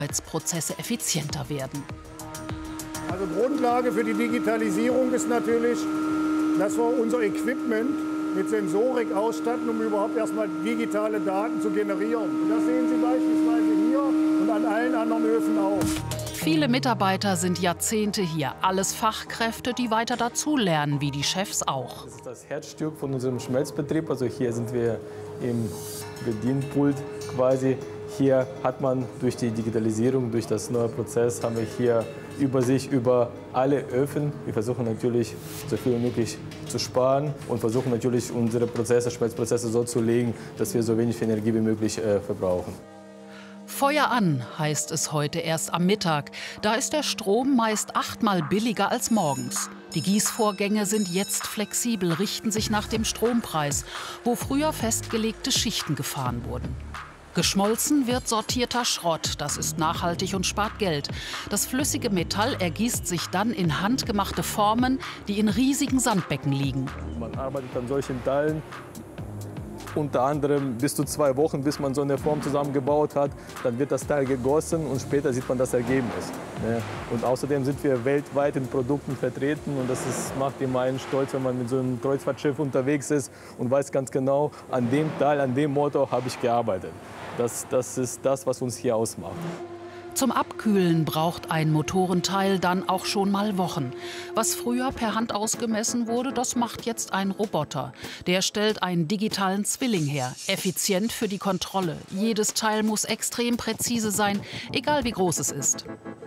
Arbeitsprozesse effizienter werden. Also Grundlage für die Digitalisierung ist natürlich, dass wir unser Equipment mit Sensorik ausstatten, um überhaupt erstmal digitale Daten zu generieren. Und das sehen Sie beispielsweise hier und an allen anderen Öfen auch. Viele Mitarbeiter sind Jahrzehnte hier, alles Fachkräfte, die weiter dazulernen, wie die Chefs auch. Das ist das Herzstück von unserem Schmelzbetrieb. Also hier sind wir im Bedienpult quasi. Hier hat man durch die Digitalisierung, durch das neue Prozess, haben wir hier Übersicht über alle Öfen. Wir versuchen natürlich, so viel wie möglich zu sparen und versuchen natürlich, unsere Prozesse, Schmelzprozesse so zu legen, dass wir so wenig Energie wie möglich verbrauchen. Feuer an, heißt es heute erst am Mittag. Da ist der Strom meist 8-mal billiger als morgens. Die Gießvorgänge sind jetzt flexibel, richten sich nach dem Strompreis, wo früher festgelegte Schichten gefahren wurden. Geschmolzen wird sortierter Schrott, das ist nachhaltig und spart Geld. Das flüssige Metall ergießt sich dann in handgemachte Formen, die in riesigen Sandbecken liegen. Man arbeitet an solchen Teilen unter anderem bis zu 2 Wochen, bis man so eine Form zusammengebaut hat. Dann wird das Teil gegossen und später sieht man das Ergebnis. Und außerdem sind wir weltweit in Produkten vertreten und macht immer einen stolz, wenn man mit so einem Kreuzfahrtschiff unterwegs ist und weiß ganz genau, an dem Teil, an dem Motor habe ich gearbeitet. Das ist das, was uns hier ausmacht. Zum Abkühlen braucht ein Motorenteil dann auch schon mal Wochen. Was früher per Hand ausgemessen wurde, das macht jetzt ein Roboter. Der stellt einen digitalen Zwilling her, effizient für die Kontrolle. Jedes Teil muss extrem präzise sein, egal wie groß es ist.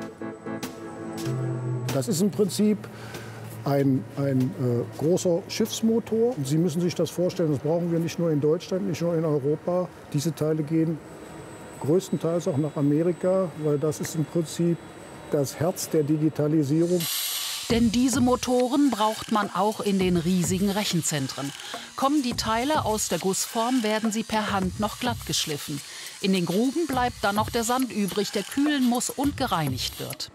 Das ist im Prinzip ein großer Schiffsmotor. Sie müssen sich das vorstellen, das brauchen wir nicht nur in Deutschland, nicht nur in Europa. Diese Teile gehen größtenteils auch nach Amerika, weil das ist im Prinzip das Herz der Digitalisierung. Denn diese Motoren braucht man auch in den riesigen Rechenzentren. Kommen die Teile aus der Gussform, werden sie per Hand noch glatt geschliffen. In den Gruben bleibt dann noch der Sand übrig, der kühlen muss und gereinigt wird.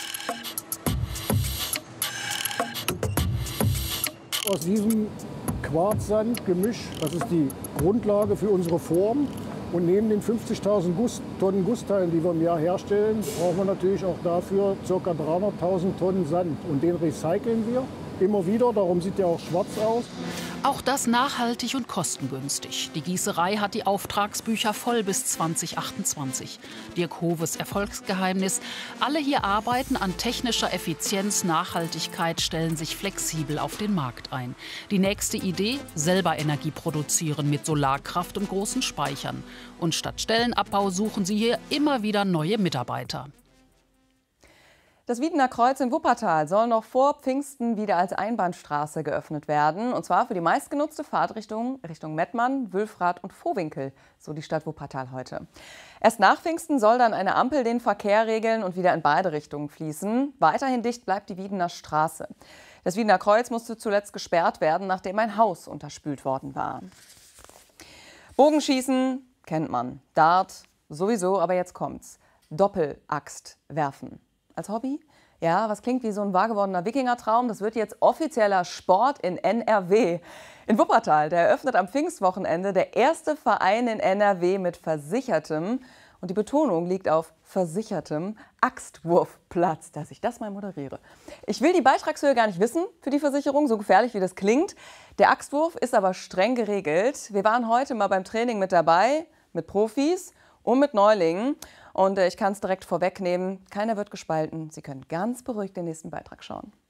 Aus diesem Quarzsandgemisch, das ist die Grundlage für unsere Form. Und neben den 50.000 Tonnen Gussteilen, die wir im Jahr herstellen, brauchen wir natürlich auch dafür ca. 300.000 Tonnen Sand. Und den recyceln wir immer wieder, darum sieht der auch schwarz aus. Auch das nachhaltig und kostengünstig. Die Gießerei hat die Auftragsbücher voll bis 2028. Dirk Hoves Erfolgsgeheimnis: Alle hier arbeiten an technischer Effizienz, Nachhaltigkeit, stellen sich flexibel auf den Markt ein. Die nächste Idee: selber Energie produzieren mit Solarkraft und großen Speichern. Und statt Stellenabbau suchen sie hier immer wieder neue Mitarbeiter. Das Wiedener Kreuz in Wuppertal soll noch vor Pfingsten wieder als Einbahnstraße geöffnet werden. Und zwar für die meistgenutzte Fahrtrichtung Richtung Mettmann, Wülfrath und Vohwinkel, so die Stadt Wuppertal heute. Erst nach Pfingsten soll dann eine Ampel den Verkehr regeln und wieder in beide Richtungen fließen. Weiterhin dicht bleibt die Wiedener Straße. Das Wiedener Kreuz musste zuletzt gesperrt werden, nachdem ein Haus unterspült worden war. Bogenschießen kennt man, Dart sowieso, aber jetzt kommt's. Doppelaxt werfen. Als Hobby? Ja, was klingt wie so ein wahrgewordener Wikingertraum, das wird jetzt offizieller Sport in NRW. In Wuppertal, der eröffnet am Pfingstwochenende der erste Verein in NRW mit versichertem, und die Betonung liegt auf versichertem, Axtwurfplatz, dass ich das mal moderiere. Ich will die Beitragshöhe gar nicht wissen für die Versicherung, so gefährlich wie das klingt. Der Axtwurf ist aber streng geregelt. Wir waren heute mal beim Training mit dabei, mit Profis und mit Neulingen. Und ich kann es direkt vorwegnehmen, keiner wird gespalten. Sie können ganz beruhigt den nächsten Beitrag schauen.